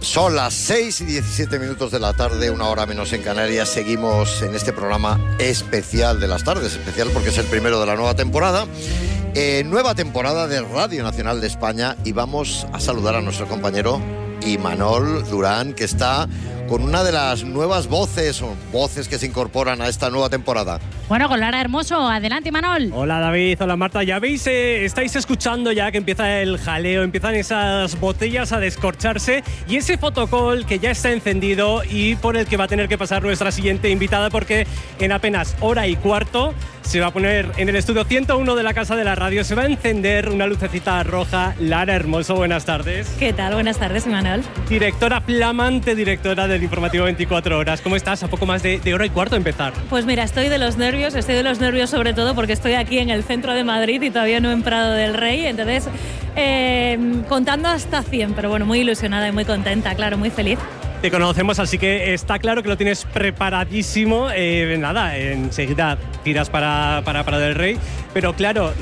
Son las 6:17 de la tarde, una hora menos en Canarias. Seguimos en este programa especial de las tardes, especial porque es el primero de la nueva temporada. Nueva temporada de Radio Nacional de España, y vamos a saludar a nuestro compañero Imanol Durán, que está con una de las nuevas voces que se incorporan a esta nueva temporada. Bueno, con Lara Hermoso. Adelante, Imanol. Hola, David. Hola, Marta. Ya veis, estáis escuchando ya que empieza el jaleo, empiezan esas botellas a descorcharse y ese fotocall que ya está encendido y por el que va a tener que pasar nuestra siguiente invitada, porque en apenas hora y cuarto se va a poner en el estudio 101 de la Casa de la Radio, se va a encender una lucecita roja. Lara Hermoso, buenas tardes. ¿Qué tal? Buenas tardes, Imanol. Flamante directora del Informativo 24 Horas. ¿Cómo estás? A poco más de hora y cuarto de empezar. Pues mira, estoy de los nervios sobre todo porque estoy aquí en el centro de Madrid y todavía no en Prado del Rey, entonces contando hasta 100, pero bueno, muy ilusionada y muy contenta, claro, muy feliz. Te conocemos, así que está claro que lo tienes preparadísimo. Enseguida tiras para del Rey. Pero claro,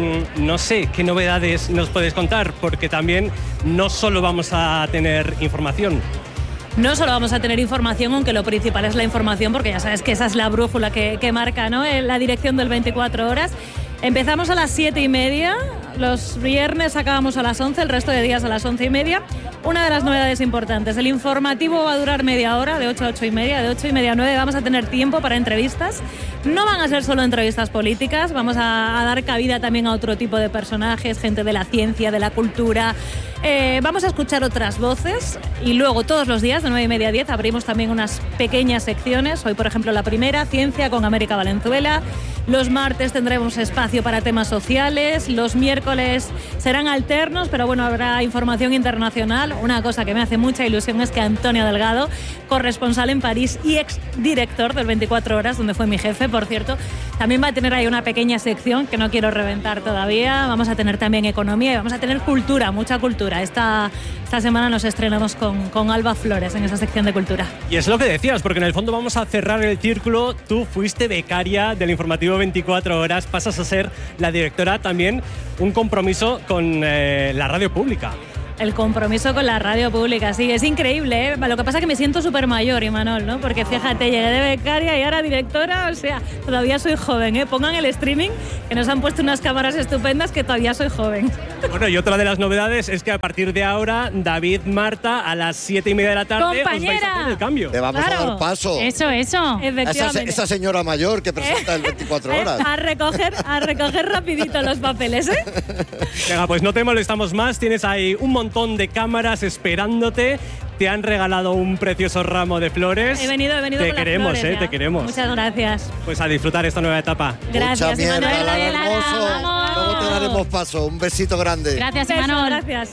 no sé qué novedades nos puedes contar, porque también no solo vamos a tener información. No solo vamos a tener información, aunque lo principal es la información, porque ya sabes que esa es la brújula que marca, ¿no?, la dirección del 24 Horas. Empezamos a las 7:30, los viernes acabamos a las 11, el resto de días a las 11:30. Una de las novedades importantes, el informativo va a durar media hora, de 8 a 8:30, de 8:30 a 9 vamos a tener tiempo para entrevistas. No van a ser solo entrevistas políticas, vamos a dar cabida también a otro tipo de personajes, gente de la ciencia, de la cultura. Vamos a escuchar otras voces y luego todos los días de 9:30 a 10 abrimos también unas pequeñas secciones. Hoy, por ejemplo, la primera, Ciencia con América Valenzuela. Los martes tendremos espacio para temas sociales. Los miércoles serán alternos, pero bueno, habrá información internacional. Una cosa que me hace mucha ilusión es que Antonio Delgado, corresponsal en París y exdirector del 24 Horas, donde fue mi jefe, por cierto, también va a tener ahí una pequeña sección que no quiero reventar todavía. Vamos a tener también economía y vamos a tener cultura, mucha cultura. Esta semana nos estrenamos con Alba Flores en esa sección de cultura. Y es lo que decías, porque en el fondo vamos a cerrar el círculo. Tú fuiste becaria del Informativo 24 Horas, pasas a ser la directora, también un compromiso con la radio pública. El compromiso con la radio pública, sí, es increíble, ¿eh? Lo que pasa es que me siento súper mayor, Imanol, ¿no? Porque fíjate, llegué de becaria y ahora directora, o sea, todavía soy joven, ¿eh? Pongan el streaming, que nos han puesto unas cámaras estupendas, que todavía soy joven. Bueno, y otra de las novedades es que a partir de ahora, David, Marta, a las 7:30 de la tarde, ¡compañera!, os vais a hacer el cambio. Te vamos a dar paso. Eso. Efectivamente. Esa señora mayor que presenta el 24 Horas. A recoger rapidito los papeles, ¿eh? Venga, pues no te molestamos más, tienes ahí un montón de cámaras esperándote. Te han regalado un precioso ramo de flores. He venido te con queremos, las flores, te queremos. Muchas gracias. Pues a disfrutar esta nueva etapa. Gracias, Mucha mierda, Imanol. Lara Hermoso. Vamos. Luego te daremos paso. Un besito grande. Gracias, Beso, Imanol. gracias.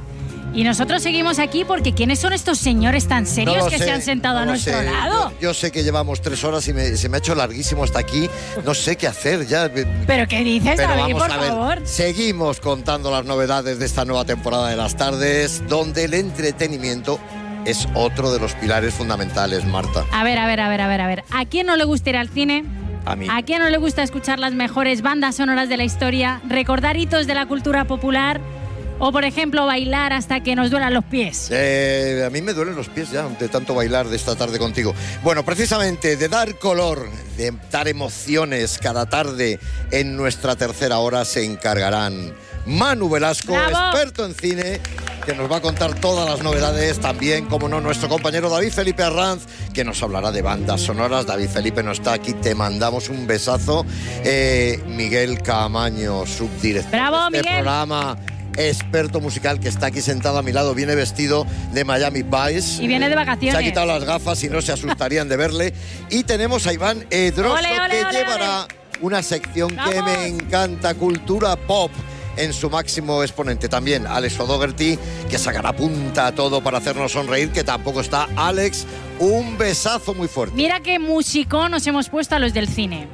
Y nosotros seguimos aquí porque ¿quiénes son estos señores tan serios No lo que sé, se han sentado a no lo nuestro sé. lado? Yo sé que llevamos 3 horas y se me ha hecho larguísimo hasta aquí. No sé qué hacer ya. ¿Pero qué dices, Pero David, vamos por a ver, favor? seguimos contando las novedades de esta nueva temporada de las tardes, donde el entretenimiento es otro de los pilares fundamentales, Marta. A ver. ¿A quién no le gusta ir al cine? A mí. ¿A quién no le gusta escuchar las mejores bandas sonoras de la historia? ¿Recordar hitos de la cultura popular? O, por ejemplo, bailar hasta que nos duelan los pies. A mí me duelen los pies ya de tanto bailar de esta tarde contigo. Bueno, precisamente de dar color, de dar emociones cada tarde en nuestra tercera hora se encargarán Manu Velasco, ¡bravo!, experto en cine, que nos va a contar todas las novedades. También, como no, nuestro compañero David Felipe Arranz, que nos hablará de bandas sonoras. David Felipe no está aquí, te mandamos un besazo. Miguel Caamaño, subdirector ¡bravo, de este Miguel! programa, experto musical, que está aquí sentado a mi lado, viene vestido de Miami Vice. Y viene de vacaciones. Se ha quitado las gafas y no se asustarían de verle. Y tenemos a Iván Edroso, Ole, ole, que ole, llevará una sección que ¡vamos! me encanta, cultura pop, en su máximo exponente. También Alex O'Doherty, que sacará punta a todo para hacernos sonreír, que tampoco está. Alex, un besazo muy fuerte. Mira qué músico nos hemos puesto a los del cine.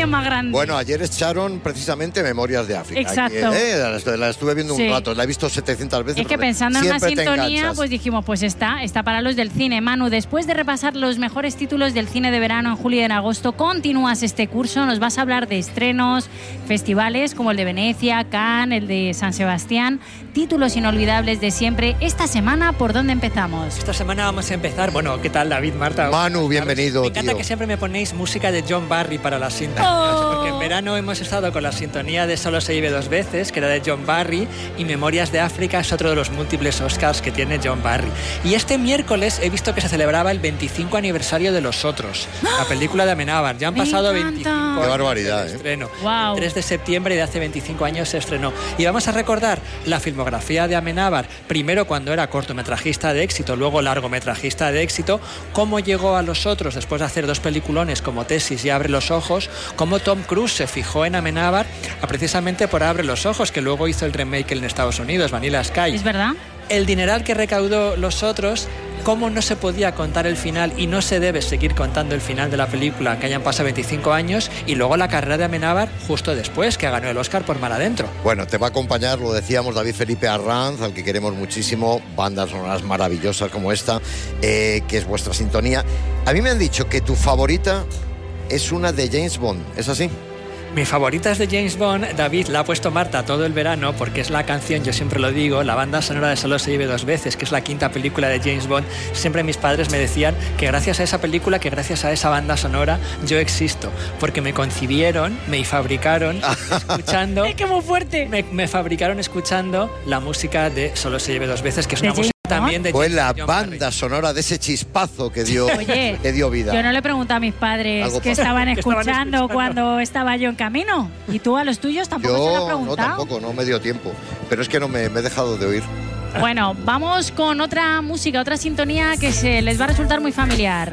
emoción más grande. Bueno, ayer echaron precisamente Memorias de África. Exacto. La estuve viendo un rato, la he visto 700 veces. Es que pensando en una sintonía, enganchas. pues dijimos, pues está para los del cine. Manu, después de repasar los mejores títulos del cine de verano en julio y en agosto, continúas este curso, nos vas a hablar de estrenos, festivales como el de Venecia, Cannes, el de San Sebastián, títulos inolvidables de siempre. Esta semana, ¿por dónde empezamos? Esta semana vamos a empezar, bueno, ¿qué tal David, Marta? Manu, bienvenido, Me encanta tío. que siempre me ponéis música de John Barry para las sintonías, porque en verano hemos estado con la sintonía de Solo se vive dos veces, que era de John Barry, y Memorias de África es otro de los múltiples Oscars que tiene John Barry. Y este miércoles he visto que se celebraba el 25 aniversario de Los Otros, la película de Amenábar. Ya han pasado 25 años Qué barbaridad, del estreno. Wow. El 3 de septiembre de hace 25 años se estrenó. Y vamos a recordar la filmografía de Amenábar, primero cuando era cortometrajista de éxito, luego largometrajista de éxito, cómo llegó a Los Otros después de hacer dos peliculones como Tesis y Abre los Ojos, cómo Tom Cruise se fijó en Amenábar precisamente por Abre los Ojos, que luego hizo el remake en Estados Unidos, Vanilla Sky. ¿Es verdad? El dineral que recaudó Los Otros, cómo no se podía contar el final y no se debe seguir contando el final de la película, que hayan pasado 25 años, y luego la carrera de Amenábar justo después, que ganó el Oscar por Mar Adentro. Bueno, te va a acompañar, lo decíamos, David Felipe Arranz, al que queremos muchísimo, bandas sonoras maravillosas como esta, que es vuestra sintonía. A mí me han dicho que tu favorita es una de James Bond, ¿es así? Mi favorita es de James Bond. David la ha puesto Marta todo el verano porque es la canción, yo siempre lo digo, la banda sonora de Solo se vive dos veces, que es la quinta película de James Bond. Siempre mis padres me decían que gracias a esa película, que gracias a esa banda sonora, yo existo. Porque me concibieron, me fabricaron escuchando... ¡Es que muy fuerte! Me fabricaron escuchando la música de Solo se vive dos veces, que es una ¿De música James también de Fue James la John banda Barry. sonora de ese chispazo que dio, Oye, que dio vida. Yo no le pregunté a mis padres Algo que pasó. estaban Que estaban escuchando escuchando. cuando estaba yo en camino. ¿Y tú a los tuyos tampoco se lo has Yo preguntado? no, tampoco, no me dio tiempo. Pero es que no me he dejado de oír. Bueno, vamos con otra música, otra sintonía que se les va a resultar muy familiar.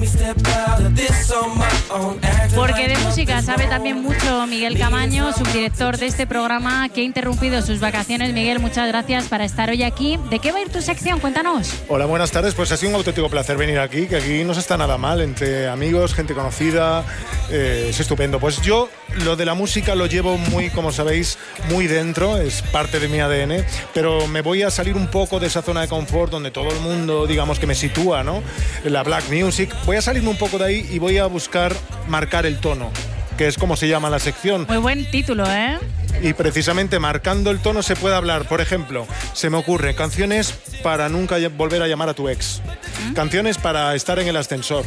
Porque de música sabe también mucho Miguel Camaño, subdirector de este programa, que ha interrumpido sus vacaciones. Miguel, muchas gracias por estar hoy aquí. ¿De qué va a ir tu sección? Cuéntanos. Hola, buenas tardes. Pues ha sido un auténtico placer venir aquí, que aquí no se está nada mal, entre amigos, gente conocida, es estupendo. Pues yo lo de la música lo llevo muy, como sabéis, muy dentro, es parte de mi ADN, pero me voy a salir un poco de esa zona de confort donde todo el mundo, digamos, que me sitúa, ¿no? La black music. Voy a salirme un poco de ahí y voy a buscar marcar el tono, que es como se llama la sección. Muy buen título, ¿eh? Y precisamente marcando el tono se puede hablar, por ejemplo, se me ocurre canciones para nunca volver a llamar a tu ex, canciones para estar en el ascensor,